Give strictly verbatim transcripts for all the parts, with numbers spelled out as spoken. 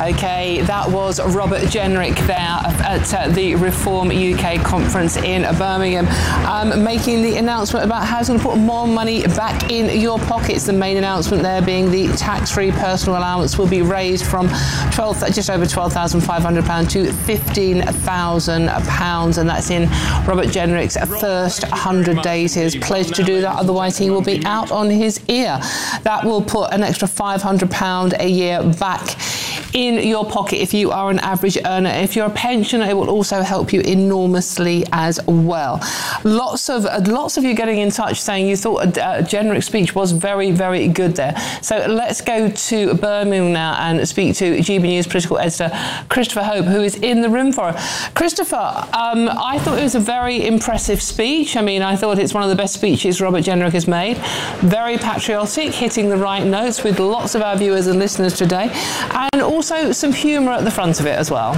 Okay, that was Robert Jenrick there at uh, the Reform U K conference in Birmingham, um, making the announcement about how he's going to put more money back in your pockets. The main announcement there being the tax-free personal allowance will be raised from twelve, just over twelve thousand five hundred pounds to fifteen thousand pounds, and that's in Robert Jenrick's first one hundred days. He has pledged to do that, otherwise he will be out on his ear. That will put an extra five hundred pounds a year back in your pocket if you are an average earner. If you're a pensioner, it will also help you enormously as well. Lots of uh, lots of you getting in touch saying you thought a, a Jenrick speech was very, very good there. So let's go to Birmingham now and speak to G B News political editor Christopher Hope, who is in the room for her. Christopher, um, I thought it was a very impressive speech. I mean, I thought it's one of the best speeches Robert Jenrick has made. Very patriotic, hitting the right notes with lots of our viewers and listeners today, and also some humour at the front of it as well.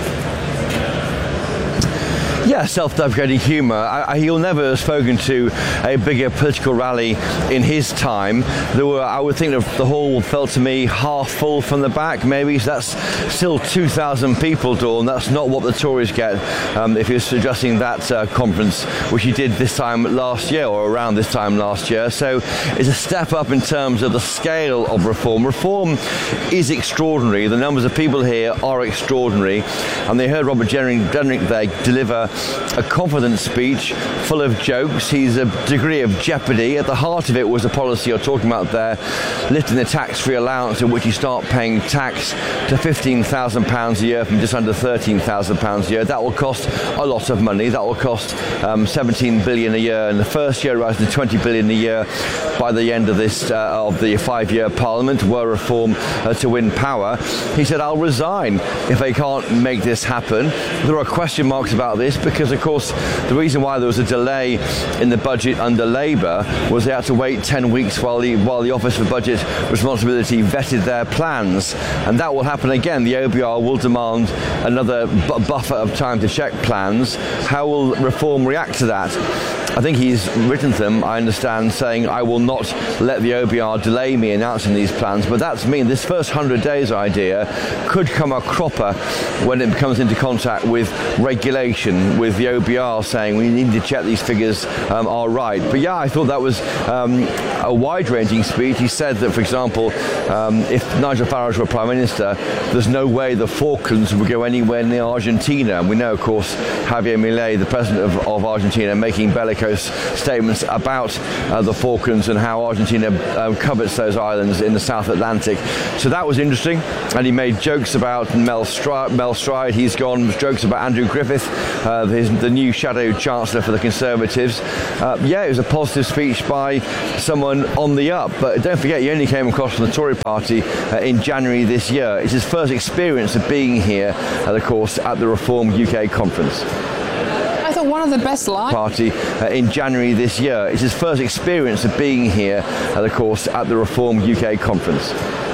Yeah, self-deprecating humour. I, I, he'll never have spoken to a bigger political rally in his time. There were, I would think, the hall felt to me half full from the back, maybe. So that's still two thousand people, Dawn. That's not what the Tories get um, if you're suggesting that uh, conference, which he did this time last year, or around this time last year. So it's a step up in terms of the scale of reform. Reform is extraordinary. The numbers of people here are extraordinary. And they heard Robert Jenrick there deliver a confident speech full of jokes. He's a degree of jeopardy. At the heart of it was the policy you're talking about there, lifting the tax-free allowance in which you start paying tax to fifteen thousand pounds a year from just under thirteen thousand pounds a year. That will cost a lot of money. That will cost um, seventeen billion a year in the first year, rising to twenty billion a year by the end of this uh, of the five-year Parliament, were Reform uh, to win power. He said, I'll resign if they can't make this happen. There are question marks about this, because of course the reason why there was a delay in the budget under Labour was they had to wait ten weeks while the while the Office for Budget Responsibility vetted their plans, and that will happen again. The O B R will demand another bu- buffer of time to check plans. How will Reform react to that? I think he's written to them, I understand, saying I will not let the O B R delay me announcing these plans, but that's mean this first one hundred days idea could come a cropper when it comes into contact with regulation, with the O B R saying we need to check these figures um, are right. But yeah, I thought that was um, a wide-ranging speech. He said that, for example, um, if Nigel Farage were Prime Minister, there's no way the Falklands would go anywhere near Argentina. And we know, of course, Javier Milei, the president of, of Argentina, making bellicose statements about uh, the Falklands and how Argentina uh, covets those islands in the South Atlantic. So that was interesting. And he made jokes about Mel Stride. Mel Stride. He's gone, jokes about Andrew Griffith, uh, his, the new shadow chancellor for the Conservatives. Uh, yeah, it was a positive speech by someone on the up. But don't forget, he only came across from the Tory party uh, in January this year. It's his first experience of being here, uh, of course, at the Reform U K conference. I thought one of the best lines party uh, in January this year. It's his first experience of being here, uh, of course, at the Reform U K conference.